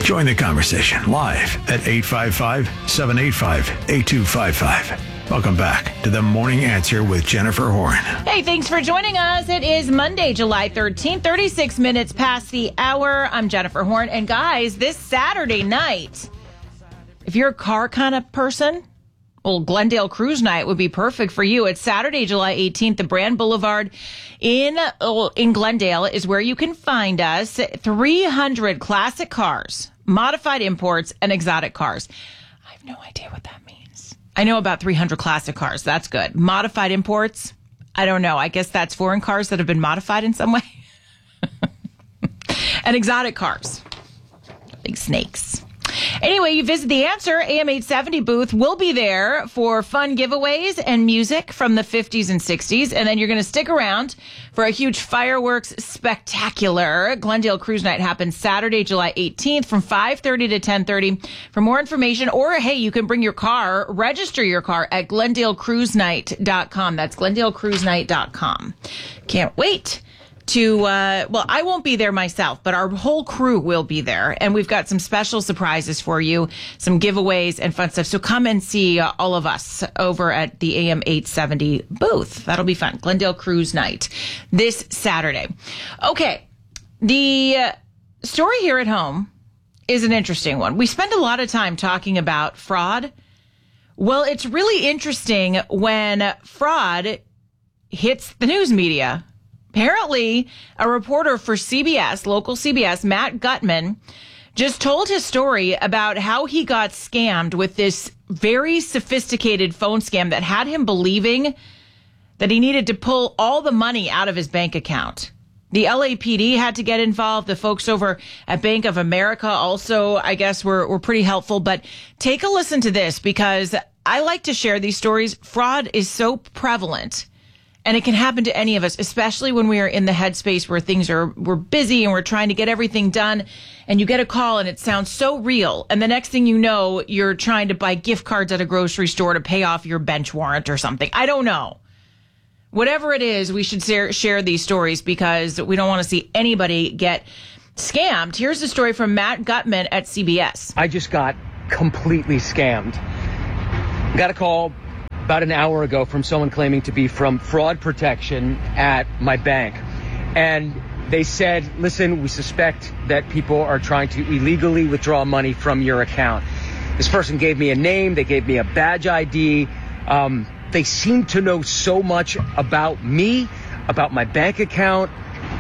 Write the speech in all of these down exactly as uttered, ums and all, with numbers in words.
Join the conversation live at eight five five, seven eight five, eight two five five. Welcome back to The Morning Answer with Jennifer Horn. Hey, thanks for joining us. It is Monday, July thirteenth, thirty-six minutes past the hour. I'm Jennifer Horn. And guys, this Saturday night, if you're a car kind of person, well, Glendale Cruise Night would be perfect for you. It's Saturday, July eighteenth. The Brand Boulevard in, oh, in Glendale is where you can find us. three hundred classic cars, modified imports, and exotic cars. I have no idea what that means. I know about three hundred classic cars. That's good. Modified imports? I don't know. I guess that's foreign cars that have been modified in some way. And exotic cars. Big snakes. Anyway, you visit The Answer. A M eight seventy booth will be there for fun giveaways and music from the fifties and sixties. And then you're going to stick around for a huge fireworks spectacular. Glendale Cruise Night happens Saturday, July eighteenth from five thirty to ten thirty. For more information, or hey, you can bring your car, register your car at glendale cruise night dot com. That's glendale cruise night dot com. Can't wait to, uh, well, I won't be there myself, but our whole crew will be there. And we've got some special surprises for you, some giveaways and fun stuff. So come and see uh, all of us over at the A M eight seventy booth. That'll be fun. Glendale Cruise Night this Saturday. Okay. The uh, story here at home is an interesting one. We spend a lot of time talking about fraud. Well, it's really interesting when fraud hits the news media. Apparently, a reporter for C B S, local C B S, Matt Gutman, just told his story about how he got scammed with this very sophisticated phone scam that had him believing that he needed to pull all the money out of his bank account. The L A P D had to get involved. The folks over at Bank of America also, I guess, were, were pretty helpful. But take a listen to this, because I like to share these stories. Fraud is so prevalent. And it can happen to any of us, especially when we are in the headspace where things are, we're busy and we're trying to get everything done. And you get a call and it sounds so real. And the next thing you know, you're trying to buy gift cards at a grocery store to pay off your bench warrant or something. I don't know. Whatever it is, we should share, share these stories, because we don't want to see anybody get scammed. Here's the story from Matt Gutman at C B S. I just got completely scammed. Got a call about an hour ago from someone claiming to be from fraud protection at my bank. And they said, listen, we suspect that people are trying to illegally withdraw money from your account. This person gave me a name. They gave me a badge I D. Um, they seem to know so much about me, about my bank account.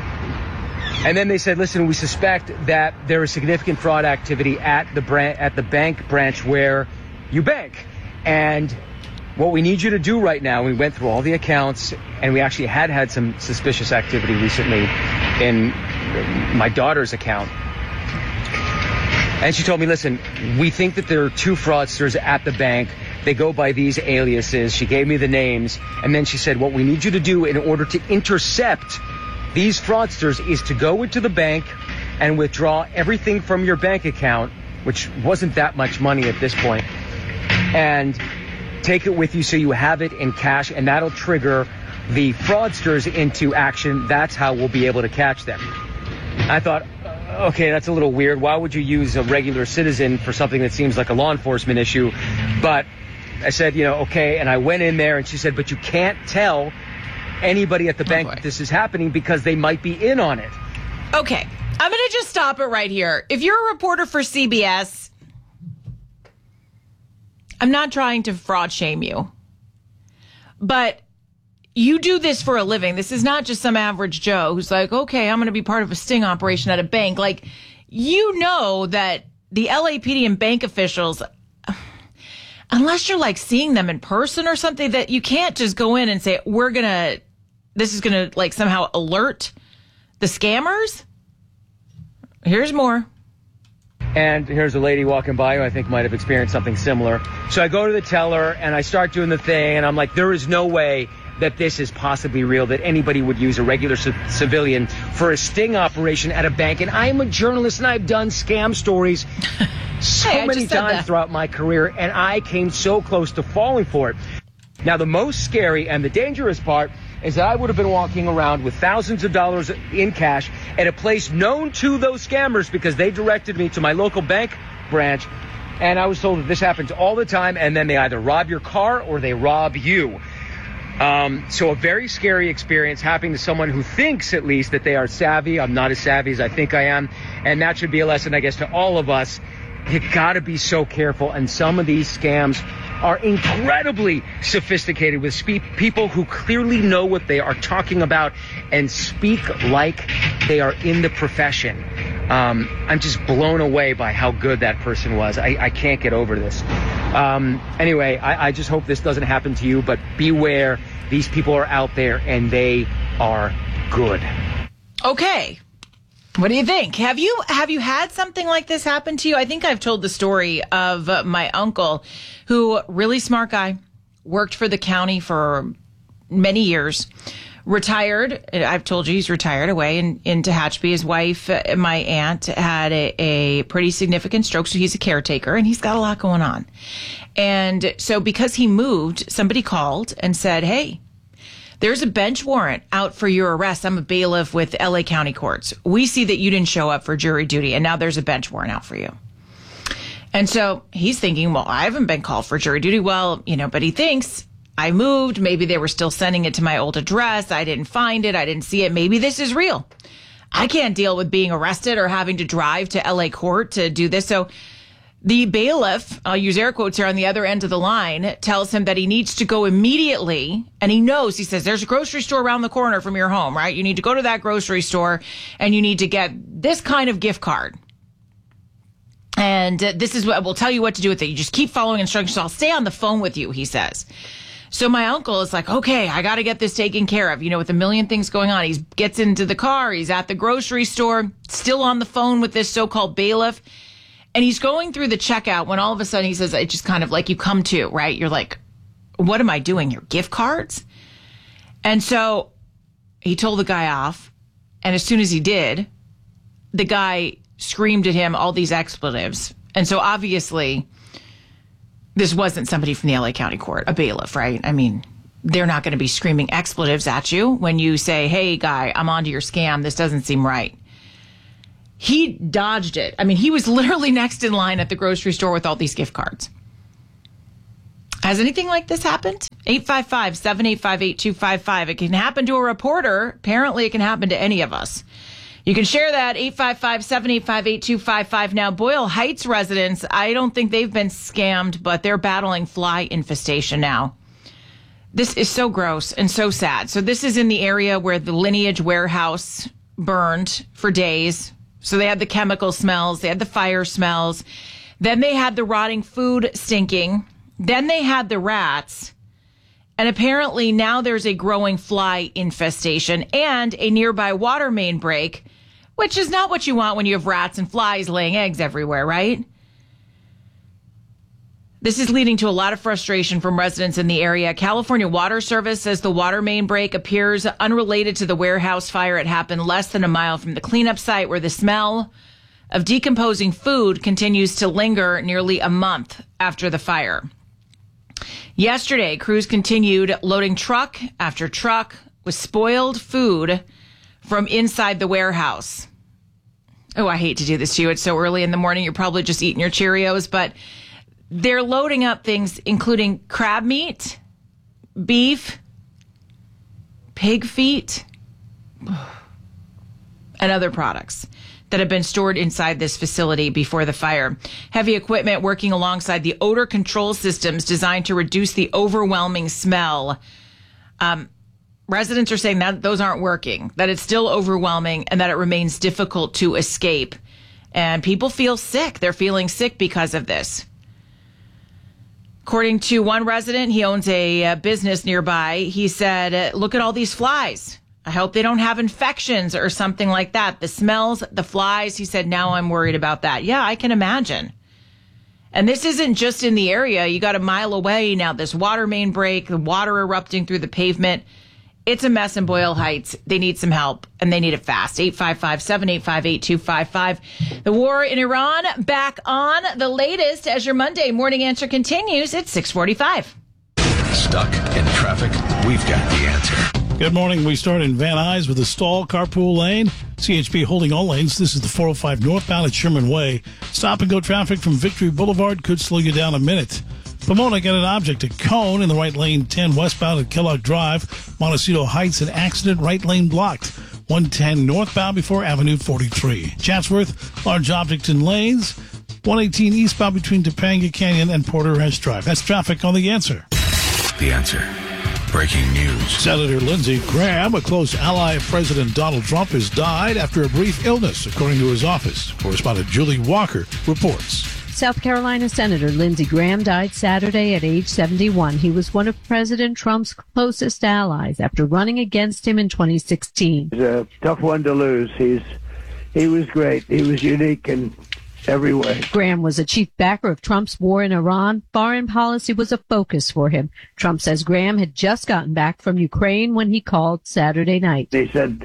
And then they said, listen, we suspect that there is significant fraud activity at the bran- at the bank branch where you bank. And what we need you to do right now, we went through all the accounts, and we actually had had some suspicious activity recently in my daughter's account. And she told me, listen, we think that there are two fraudsters at the bank. They go by these aliases. She gave me the names. And then she said, what we need you to do in order to intercept these fraudsters is to go into the bank and withdraw everything from your bank account, which wasn't that much money at this point, and take it with you so you have it in cash, and that'll trigger the fraudsters into action. That's how we'll be able to catch them. I thought, okay, that's a little weird. Why would you use a regular citizen for something that seems like a law enforcement issue? But I said, you know, okay, and I went in there, and she said, but you can't tell anybody at the bank oh that this is happening because they might be in on it. Okay, I'm going to just stop it right here. If you're a reporter for C B S, I'm not trying to fraud shame you, but you do this for a living. This is not just some average Joe who's like, okay, I'm going to be part of a sting operation at a bank. Like, you know that the L A P D and bank officials, unless you're like seeing them in person or something, that you can't just go in and say, we're going to, this is going to like somehow alert the scammers. Here's more. And here's a lady walking by who I think might have experienced something similar. So I go to the teller and I start doing the thing, and I'm like, there is no way that this is possibly real, that anybody would use a regular c- civilian for a sting operation at a bank. And I'm a journalist, and I've done scam stories so hey, many times throughout my career, and I came so close to falling for it. Now, the most scary and the dangerous part is that I would have been walking around with thousands of dollars in cash at a place known to those scammers because they directed me to my local bank branch. And I was told that this happens all the time, and then they either rob your car or they rob you. Um, so a very scary experience happening to someone who thinks, at least, that they are savvy. I'm not as savvy as I think I am. And that should be a lesson, I guess, to all of us. You got to be so careful. And some of these scams are incredibly sophisticated with spe- people who clearly know what they are talking about and speak like they are in the profession. Um, I'm just blown away by how good that person was. I, I can't get over this. Um, anyway, I, I just hope this doesn't happen to you, but beware. These people are out there and they are good. Okay. What do you think? Have you have you had something like this happen to you? I think I've told the story of uh, my uncle, who, really smart guy, worked for the county for many years, retired. I've told you he's retired away in, in Tehachapi. His wife, uh, my aunt, had a, a pretty significant stroke, so he's a caretaker, and he's got a lot going on. And so because he moved, somebody called and said, hey, there's a bench warrant out for your arrest. I'm a bailiff with L A County Courts. We see that you didn't show up for jury duty, and now there's a bench warrant out for you. And so he's thinking, well, I haven't been called for jury duty. Well, you know, but he thinks I moved. Maybe they were still sending it to my old address. I didn't find it. I didn't see it. Maybe this is real. I can't deal with being arrested or having to drive to L A court to do this. So the bailiff, I'll use air quotes here, on the other end of the line, tells him that he needs to go immediately. And he knows, he says, there's a grocery store around the corner from your home, right? You need to go to that grocery store and you need to get this kind of gift card. And uh, this is what we'll tell you what to do with it. You just keep following instructions. So I'll stay on the phone with you, he says. So my uncle is like, okay, I got to get this taken care of. You know, with a million things going on, he gets into the car. He's at the grocery store, still on the phone with this so-called bailiff. And he's going through the checkout when all of a sudden he says, it's just kind of like you come to, right? You're like, what am I doing here? Gift cards? And so he told the guy off. And as soon as he did, the guy screamed at him all these expletives. And so obviously this wasn't somebody from the L A County Court, a bailiff, right? I mean, they're not going to be screaming expletives at you when you say, hey, guy, I'm onto your scam. This doesn't seem right. He dodged it. I mean, he was literally next in line at the grocery store with all these gift cards. Has anything like this happened? eight five five, seven eight five, eight two five five. It can happen to a reporter. Apparently, it can happen to any of us. You can share that, eight five five, seven eight five, eight two five five. Now, Boyle Heights residents, I don't think they've been scammed, but they're battling fly infestation now. This is so gross and so sad. So this is in the area where the Lineage warehouse burned for days. So they had the chemical smells, they had the fire smells, then they had the rotting food stinking, then they had the rats, and apparently now there's a growing fly infestation and a nearby water main break, which is not what you want when you have rats and flies laying eggs everywhere, right? This is leading to a lot of frustration from residents in the area. California Water Service says the water main break appears unrelated to the warehouse fire. It happened less than a mile from the cleanup site, where the smell of decomposing food continues to linger nearly a month after the fire. Yesterday, crews continued loading truck after truck with spoiled food from inside the warehouse. Oh, I hate to do this to you. It's so early in the morning. You're probably just eating your Cheerios, but they're loading up things including crab meat, beef, pig feet, and other products that have been stored inside this facility before the fire. Heavy equipment working alongside the odor control systems designed to reduce the overwhelming smell. Um, residents are saying that those aren't working, that it's still overwhelming, and that it remains difficult to escape. And people feel sick. They're feeling sick because of this. According to one resident, he owns a uh, business nearby. He said, look at all these flies. I hope they don't have infections or something like that. The smells, the flies. He said, now I'm worried about that. Yeah, I can imagine. And this isn't just in the area. You got a mile away now, this water main break, the water erupting through the pavement. It's a mess in Boyle Heights. They need some help, and they need it fast. eight five five, seven eight five, eight two five five. The war in Iran back on. The latest as your Monday morning answer continues at six forty-five. Stuck in traffic? We've got the answer. Good morning. We start in Van Nuys with a stall carpool lane. C H P holding all lanes. This is the four oh five northbound at Sherman Way. Stop and go traffic from Victory Boulevard could slow you down a minute. Pomona got an object, a cone in the right lane, ten westbound at Kellogg Drive. Montecito Heights, an accident, right lane blocked. one ten northbound before Avenue forty-three. Chatsworth, large object in lanes. one eighteen eastbound between Topanga Canyon and Porterhouse Drive. That's traffic on The Answer. The Answer. Breaking news. Senator Lindsey Graham, a close ally of President Donald Trump, has died after a brief illness, according to his office. Correspondent Julie Walker reports. South Carolina Senator Lindsey Graham died Saturday at age seventy-one. He was one of President Trump's closest allies after running against him in twenty sixteen. He's a tough one to lose. He's he was great. He was unique in every way. Graham was a chief backer of Trump's war in Iran. Foreign policy was a focus for him. Trump says Graham had just gotten back from Ukraine when he called Saturday night. He said,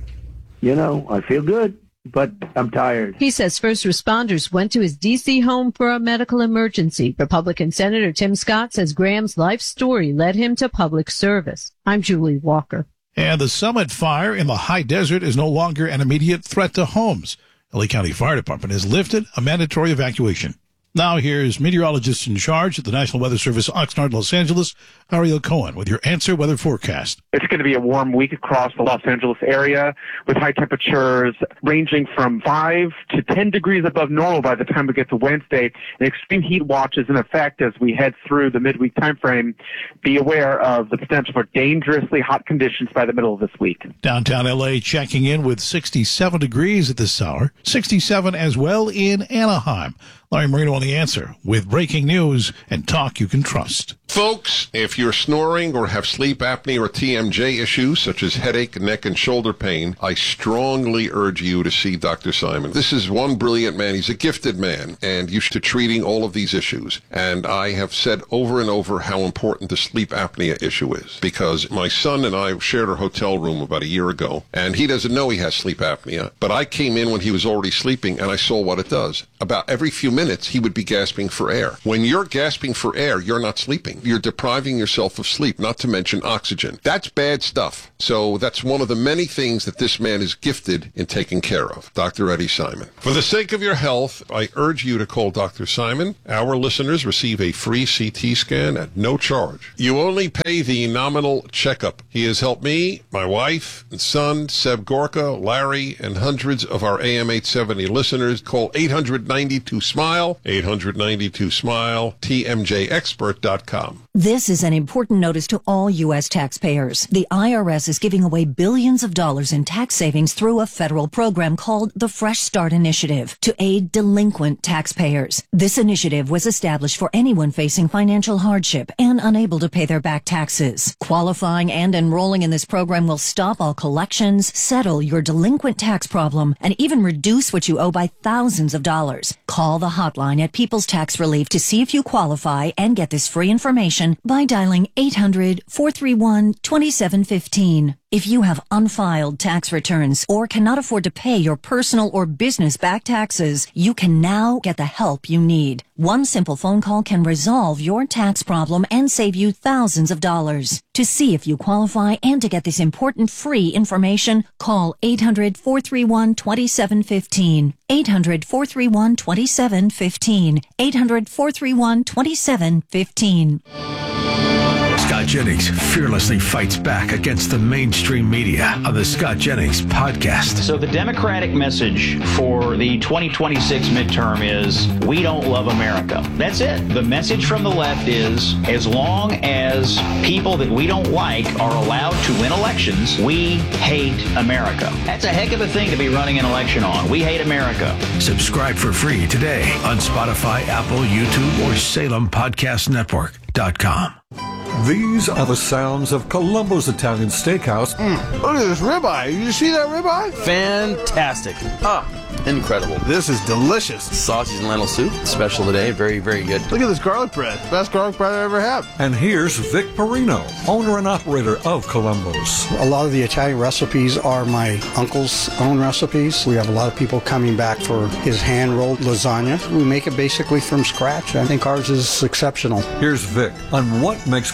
you know, I feel good, but I'm tired. He says first responders went to his D C home for a medical emergency. Republican Senator Tim Scott says Graham's life story led him to public service. I'm Julie Walker. And the Summit fire in the high desert is no longer an immediate threat to homes. L A County Fire Department has lifted a mandatory evacuation. Now here's meteorologist in charge at the National Weather Service, Oxnard, Los Angeles, Ariel Cohen, with your Answer weather forecast. It's going to be a warm week across the Los Angeles area with high temperatures ranging from five to ten degrees above normal by the time we get to Wednesday. An extreme heat watch is in effect as we head through the midweek time frame. Be aware of the potential for dangerously hot conditions by the middle of this week. Downtown L A checking in with sixty-seven degrees at this hour, sixty-seven as well in Anaheim. Larry Marino on The Answer with breaking news and talk you can trust. Folks, if you're snoring or have sleep apnea or T M J issues such as headache, neck, and shoulder pain, I strongly urge you to see Doctor Simon. This is one brilliant man. He's a gifted man and used to treating all of these issues. And I have said over and over how important the sleep apnea issue is because my son and I shared a hotel room about a year ago and he doesn't know he has sleep apnea. But I came in when he was already sleeping and I saw what it does. About every few minutes, he would be gasping for air. When you're gasping for air, you're not sleeping. You're depriving yourself of sleep, not to mention oxygen. That's bad stuff. So that's one of the many things that this man is gifted in taking care of, Doctor Eddie Simon. For the sake of your health, I urge you to call Doctor Simon. Our listeners receive a free C T scan at no charge. You only pay the nominal checkup. He has helped me, my wife, and son, Seb Gorka, Larry, and hundreds of our A M eight seventy listeners. Call eight hundred ninety-two SMILE, eight hundred ninety-two SMILE, T M J expert dot com. This is an important notice to all U S taxpayers. The I R S is giving away billions of dollars in tax savings through a federal program called the Fresh Start Initiative to aid delinquent taxpayers. This initiative was established for anyone facing financial hardship and unable to pay their back taxes. Qualifying and enrolling in this program will stop all collections, settle your delinquent tax problem, and even reduce what you owe by thousands of dollars. Call the hotline at People's Tax Relief to see if you qualify and get this free information by dialing eight hundred, four three one, two seven one five. If you have unfiled tax returns or cannot afford to pay your personal or business back taxes, you can now get the help you need. One simple phone call can resolve your tax problem and save you thousands of dollars. To see if you qualify and to get this important free information, call eight hundred, four three one, two seven one five. eight hundred, four three one, two seven one five. eight hundred, four three one, two seven one five. Scott Jennings fearlessly fights back against the mainstream media on the Scott Jennings podcast. So the Democratic message for the twenty twenty-six midterm is, we don't love America. That's it. The message from the left is, as long as people that we don't like are allowed to win elections, we hate America. That's a heck of a thing to be running an election on. We hate America. Subscribe for free today on Spotify, Apple, YouTube, or Salem Podcast Network dot com. These are the sounds of Columbo's Italian Steakhouse. Mm, look at this ribeye. You see that ribeye? Fantastic. Ah, incredible. This is delicious. Sausage and lentil soup, special today. Very, very good. Look at this garlic bread. Best garlic bread I ever had. And here's Vic Perino, owner and operator of Columbo's. A lot of the Italian recipes are my uncle's own recipes. We have a lot of people coming back for his hand-rolled lasagna. We make it basically from scratch. I think ours is exceptional. Here's Vic on what makes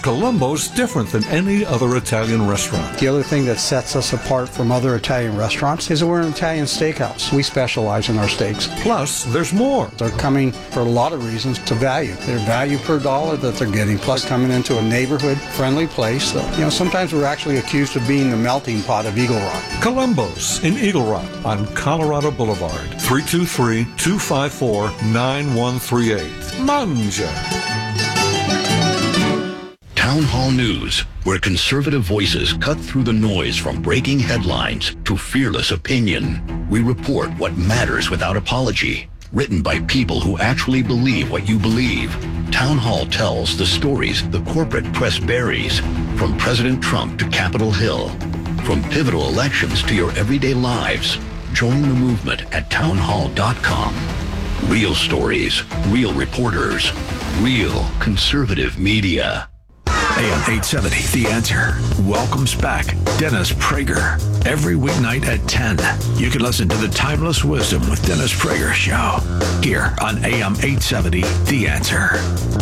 Colombo's different than any other Italian restaurant. The other thing that sets us apart from other Italian restaurants is that we're an Italian steakhouse. We specialize in our steaks. Plus, there's more. They're coming for a lot of reasons to value. Their value per dollar that they're getting, plus coming into a neighborhood-friendly place. So, you know, sometimes we're actually accused of being the melting pot of Eagle Rock. Colombo's in Eagle Rock on Colorado Boulevard. three two three, two five four, nine one three eight. Mangia. Town Hall News, where conservative voices cut through the noise from breaking headlines to fearless opinion. We report what matters without apology. Written by people who actually believe what you believe. Town Hall tells the stories the corporate press buries, from President Trump to Capitol Hill. From pivotal elections to your everyday lives. Join the movement at town hall dot com. Real stories, real reporters, real conservative media. A M eight seventy, The Answer, welcomes back Dennis Prager. Every weeknight at ten, you can listen to the Timeless Wisdom with Dennis Prager show here on A M eight seventy, The Answer.